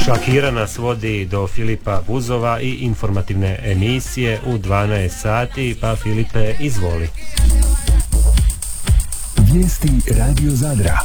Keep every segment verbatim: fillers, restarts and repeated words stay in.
Šakira nas vodi do Filipa Buzova i informativne emisije u dvanaest sati, pa Filipe, izvoli. Vijesti Radio Zadra.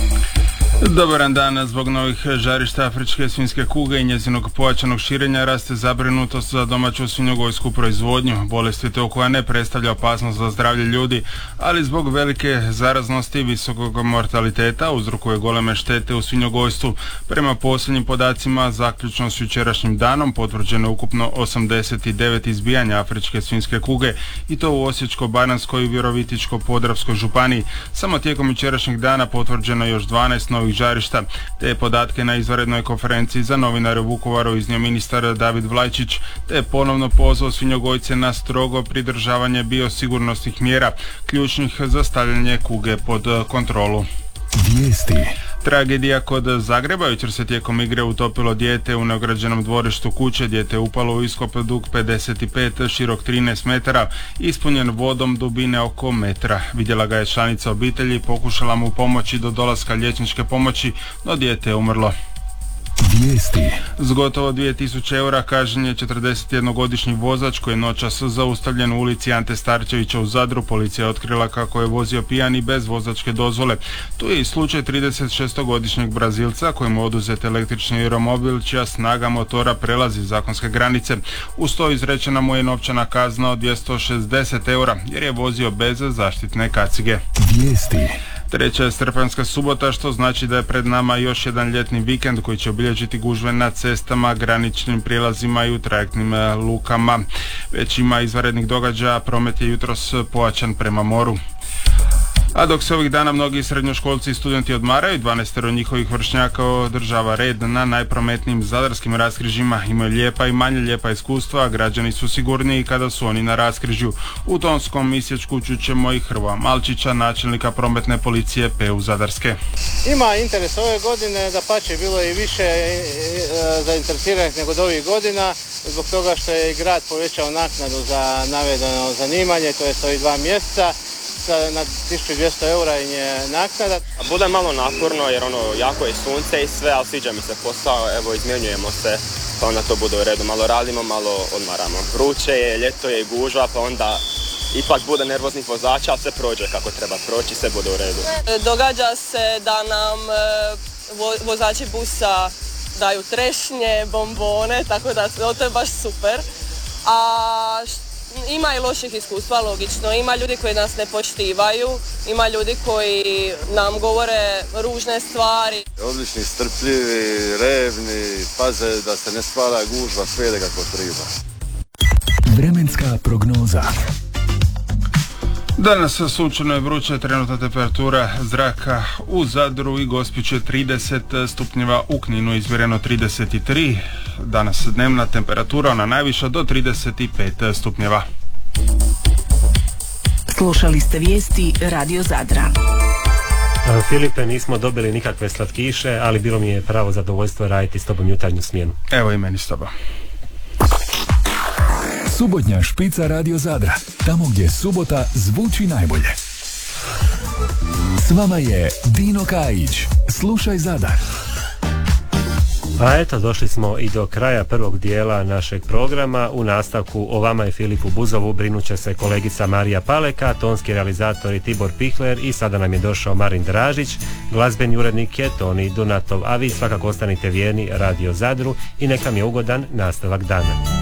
Dobaran dan. Zbog novih žarišta afričke svinjske kuge i njezinog pojačanog širenja raste zabrinutost za domaću svinjogojsku proizvodnju. Bolest vite koja ne predstavlja opasnost za zdravlje ljudi, ali zbog velike zaraznosti i visokog mortaliteta uzrokuje goleme štete u svinjogojstvu. Prema posljednjim podacima, zaključno s jučerašnjim danom, potvrđeno je ukupno osamdeset devet izbijanja afričke svinjske kuge, i to u Osječko-baranjskoj i Virovitičko-podravskoj županiji. Samo tijekom jučerašnjeg dana potvrđeno je još dvanaest novih žarišta. Te podatke na izvanrednoj konferenciji za novinare u Vukovaru iznio ministar David Vlajčić, te je ponovno pozvao svinjogojce na strogo pridržavanje biosigurnosnih mjera, ključnih za stavljanje kuge pod kontrolu. Vijesti. Tragedija kod Zagreba. Jučer se tijekom igre utopilo dijete u neograđenom dvorištu kuće. Dijete je upalo u iskop dug pedeset pet, širok trinaest metara, ispunjen vodom dubine oko metra. Vidjela ga je članica obitelji i pokušala mu pomoći do dolaska liječničke pomoći, no dijete je umrlo. Vijesti. S gotovo dvije tisuće eura kažnjen je četrdesetjednogodišnji vozač koji je noćas zaustavljen u ulici Ante Starčevića u Zadru. Policija je otkrila kako je vozio pijan i bez vozačke dozvole. Tu je i slučaj tridesetšestogodišnjeg Brazilca kojemu je oduzet električni romobil čija snaga motora prelazi zakonske granice. Uz to izrečena mu je novčana kazna od dvjesto šezdeset eura jer je vozio bez zaštitne kacige. Vijesti. Treća je srpanjska subota, što znači da je pred nama još jedan ljetni vikend koji će obilježiti gužve na cestama, graničnim prijelazima i u trajektnim lukama. Već ima izvanrednih događaja, promet je jutros pojačan prema moru. A dok se ovih dana mnogi srednjoškolci i studenti odmaraju, dvanaestero njihovih vršnjaka održava red na najprometnijim zadarskim raskrižjima. Imaju lijepa i manje lijepa iskustva, a građani su sigurniji kada su oni na raskrižju. U tonskom isječku čućemo i Hrvoja Malčića, načelnika prometne policije P U Zadarske. Ima interes ove godine, da pače bilo je i više e, e, zainteresiranih nego od ovih godina, zbog toga što je i grad povećao naknadu za navedeno zanimanje, to je ovih dva mjeseca. Na tisuću dvjesto eura im je naknada. Bude malo naporno jer ono jako je sunce i sve, ali sviđa mi se posao, evo izmjenjujemo se, pa onda to bude u redu. Malo radimo, malo odmaramo. Vruće je, ljeto je, gužva, pa onda ipak bude nervoznih vozača, ali sve prođe kako treba proći, sve bude u redu. Događa se da nam vo, vozači busa daju trešnje, bombone, tako da to je baš super. A ima i loših iskustva, logično. Ima ljudi koji nas ne poštivaju, ima ljudi koji nam govore ružne stvari. Odlični, strpljivi, revni, paze da se ne stvara gužva, sve ide kako treba. Vremenska prognoza. Danas sunčano je vruće, trenutna temperatura zraka u Zadru i Gospiću je trideset stupnjeva, u Kninu izmjereno trideset tri, danas dnevna temperatura ona najviša do trideset pet stupnjeva. Slušali ste vijesti Radio Zadra. Filipe, nismo dobili nikakve slatkiše, ali bilo mi je pravo zadovoljstvo raditi s tobom jutarnju smjenu. Evo i meni s tobom. Subotnja špica Radio Zadra, tamo gdje subota zvuči najbolje. S vama je Dino Kajić. Slušaj Zadar. A eto, došli smo i do kraja prvog dijela našeg programa. U nastavku o vama i Filipu Buzovu brinuće se kolegica Marija Paleka, tonski realizator i Tibor Pihler, i sada nam je došao Marin Dražić, glazbeni urednik je Toni Dunatov, a vi svakako ostanite vjerni Radio Zadru i neka mi je ugodan nastavak dana.